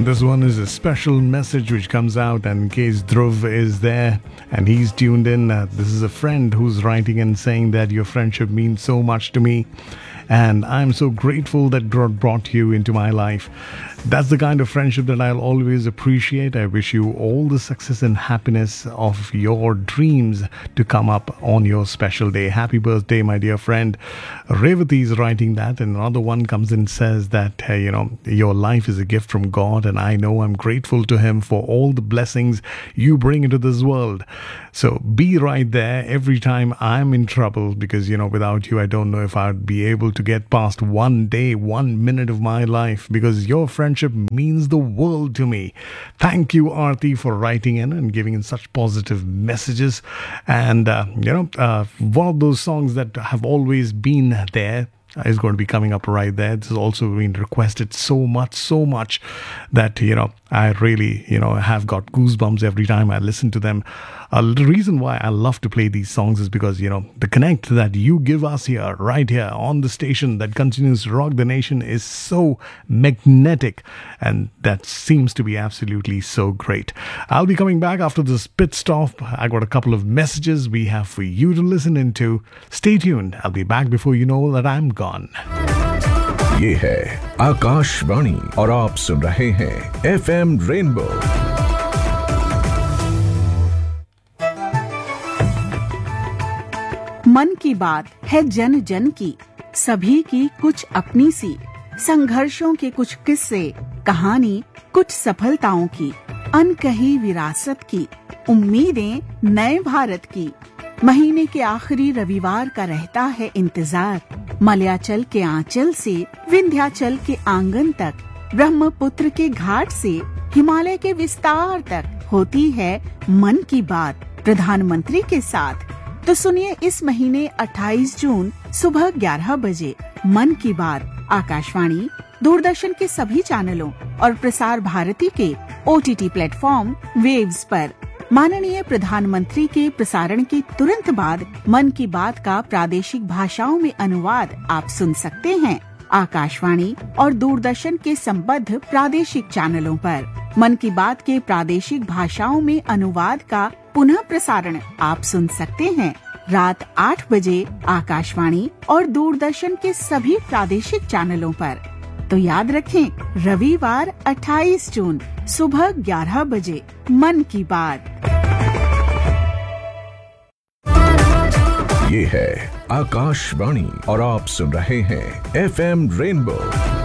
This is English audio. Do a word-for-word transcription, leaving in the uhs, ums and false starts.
This one is a special message which comes out, and in case Dhruv is there and he's tuned in, uh, this is a friend who's writing and saying that your friendship means so much to me, and I'm so grateful that God brought you into my life. That's the kind of friendship that I'll always appreciate. I wish you all the success and happiness of your dreams to come up on your special day. Happy birthday, my dear friend. Revati is writing that, and another one comes and says that, hey, you know, your life is a gift from God, and I know I'm grateful to Him for all the blessings you bring into this world. So be right there every time I'm in trouble, because, you know, without you, I don't know if I'd be able to get past one day, one minute of my life, because your friendship means the world to me. Thank you, Aarti, for writing in and giving in such positive messages. And, uh, you know, uh, one of those songs that have always been there is going to be coming up right there. This has also been requested so much, so much that, you know, I really, you know, have got goosebumps every time I listen to them. Uh, the reason why I love to play these songs is because, you know, the connect that you give us here, right here on the station that continues to rock the nation is so magnetic, and that seems to be absolutely so great. I'll be coming back after this pit stop. I got a couple of messages we have for you to listen into. Stay tuned. I'll be back before you know that I'm gone. ये है आकाशवाणी और आप सुन रहे हैं F M rainbow. मन की बात है जन जन की, सभी की कुछ अपनी सी, संघर्षों के कुछ किस्से, कहानी कुछ सफलताओं की, अनकही विरासत की, उम्मीदें नए भारत की। महीने के आखिरी रविवार का रहता है इंतजार, मलयाचल के आंचल से विंध्याचल के आंगन तक, ब्रह्मपुत्र के घाट से हिमालय के विस्तार तक होती है मन की बात प्रधानमंत्री के साथ। तो सुनिए इस महीने अट्ठाईस जून सुबह ग्यारह बजे मन की बात आकाशवाणी, दूरदर्शन के सभी चैनलों और प्रसार भारती के O T T platform waves पर। माननीय प्रधानमंत्री के प्रसारण के तुरंत बाद मन की बात का प्रादेशिक भाषाओं में अनुवाद आप सुन सकते हैं आकाशवाणी और दूरदर्शन के संबद्ध प्रादेशिक चैनलों पर। मन की बात के प्रादेशिक भाषाओं में अनुवाद का पुनः प्रसारण आप सुन सकते हैं रात आठ बजे आकाशवाणी और दूरदर्शन के सभी प्रादेशिक चैनलों पर। तो याद रखें, रविवार अट्ठाईस जून सुबह ग्यारह बजे मन की बात। ये है आकाशवाणी और आप सुन रहे हैं एफ एम रेनबो।